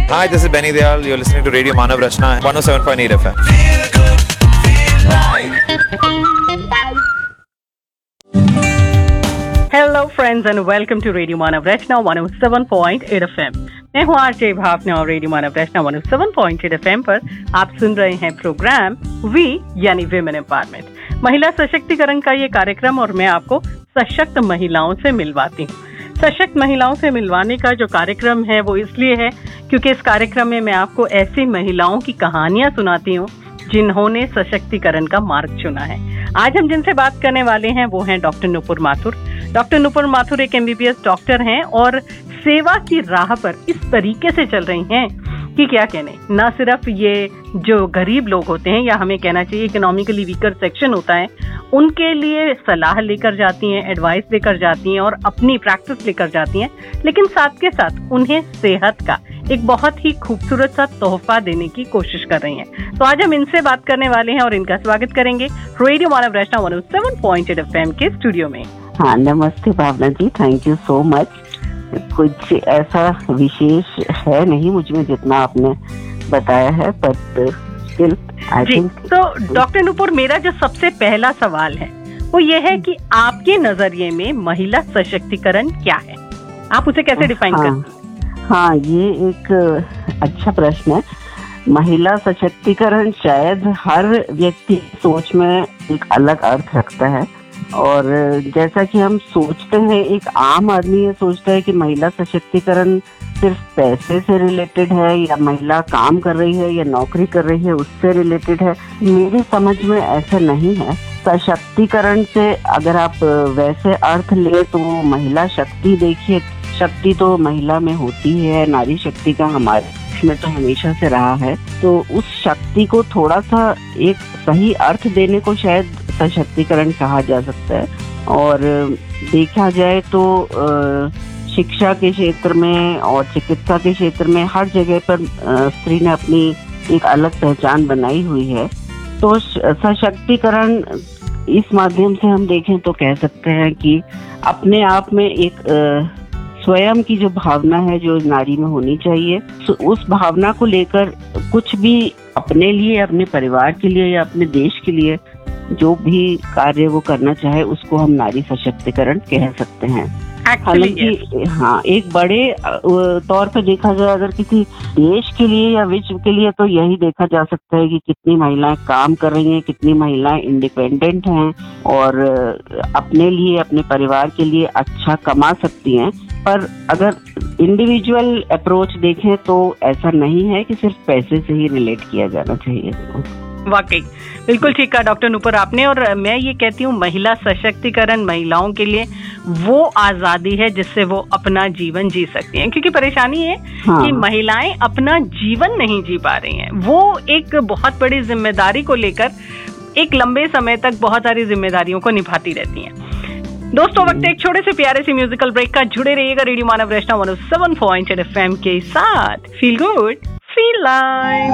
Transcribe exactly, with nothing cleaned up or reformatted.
Hi, this is Benny Dayal. You're listening to Radio Manav Rachna, one oh seven point eight F M. Hello friends and welcome to Radio Manav Rachna one oh seven point eight F M. मैं हूँ RJ भावना और radio मानव रचना one oh seven point eight F M पर आप सुन रहे हैं programme we यानी women empowerment, महिला सशक्तिकरण का ये कार्यक्रम, और मैं आपको सशक्त महिलाओं से मिलवाती हूँ। सशक्त महिलाओं से मिलवाने का जो कार्यक्रम है वो इसलिए है क्योंकि इस कार्यक्रम में मैं आपको ऐसी महिलाओं की कहानियां सुनाती हूँ जिन्होंने सशक्तिकरण का मार्ग चुना है। आज हम जिनसे बात करने वाले हैं वो हैं डॉक्टर नुपुर माथुर। डॉक्टर नुपुर माथुर एक एमबीबीएस डॉक्टर हैं और सेवा की राह पर इस तरीके से चल रही हैं कि क्या कहने। न सिर्फ ये जो गरीब लोग होते हैं, या हमें कहना चाहिए इकोनॉमिकली वीकर सेक्शन होता है, उनके लिए सलाह लेकर जाती हैं, एडवाइस लेकर जाती हैं और अपनी प्रैक्टिस लेकर जाती हैं, लेकिन साथ के साथ उन्हें सेहत का एक बहुत ही खूबसूरत सा तोहफा देने की कोशिश कर रही हैं। तो आज हम इनसे बात करने वाले हैं और इनका स्वागत करेंगे रेडियो मानव रचना one oh seven point eight F M के स्टूडियो में। हाँ, नमस्ते भावना जी, थैंक यू सो मच। कुछ ऐसा विशेष है नहीं मुझ में जितना आपने बताया है, बट स्टिल आई थिंक। तो डॉक्टर नुपुर, मेरा जो सबसे पहला सवाल है वो ये है कि आपके नजरिए में महिला सशक्तिकरण क्या है? आप उसे कैसे डिफाइन हाँ, करते हैं? हाँ, ये एक अच्छा प्रश्न है। महिला सशक्तिकरण शायद हर व्यक्ति की सोच में एक अलग अर्थ रखता है, और जैसा कि हम सोचते हैं, एक आम आदमी ये सोचता है कि महिला सशक्तिकरण सिर्फ पैसे से रिलेटेड है, या महिला काम कर रही है या नौकरी कर रही है उससे रिलेटेड है। मेरी समझ में ऐसा नहीं है। सशक्तिकरण से अगर आप वैसे अर्थ ले तो महिला शक्ति, देखिए शक्ति तो महिला में होती है, नारी शक्ति का हमारे में तो हमेशा से रहा है। तो उस शक्ति को थोड़ा सा एक सही अर्थ देने को शायद सशक्तिकरण कहा जा सकता है। और देखा जाए तो शिक्षा के क्षेत्र में और चिकित्सा के क्षेत्र में हर जगह पर स्त्री ने अपनी एक अलग पहचान बनाई हुई है। तो सशक्तिकरण इस माध्यम से हम देखें तो कह सकते हैं कि अपने आप में एक स्वयं की जो भावना है जो नारी में होनी चाहिए, उस भावना को लेकर कुछ भी अपने लिए, अपने परिवार के लिए या अपने देश के लिए जो भी कार्य वो करना चाहे उसको हम नारी सशक्तिकरण कह सकते हैं। हालांकि हाँ, एक बड़े तौर पे देखा जाए अगर किसी देश के लिए या विश्व के लिए, तो यही देखा जा सकता है कि कितनी महिलाएं काम कर रही हैं, कितनी महिलाएं इंडिपेंडेंट हैं और अपने लिए, अपने परिवार के लिए अच्छा कमा सकती हैं। पर अगर इंडिविजुअल अप्रोच देखें तो ऐसा नहीं है कि सिर्फ पैसे से ही रिलेट किया जाना चाहिए। वाकई बिल्कुल ठीक कहा डॉक्टर नुपुर आपने। और मैं ये कहती हूँ, महिला सशक्तिकरण महिलाओं के लिए वो आजादी है जिससे वो अपना जीवन जी सकती हैं, क्योंकि परेशानी है हाँ। कि महिलाएं अपना जीवन नहीं जी पा रही हैं। वो एक बहुत बड़ी जिम्मेदारी को लेकर एक लंबे समय तक बहुत सारी जिम्मेदारियों को निभाती रहती हैं। दोस्तों, वक्त एक छोटे से प्यारे से म्यूजिकल ब्रेक का। जुड़े रहिएगा रेडियो मानव रचना one oh seven point eight F M के साथ। Feel good, feel live.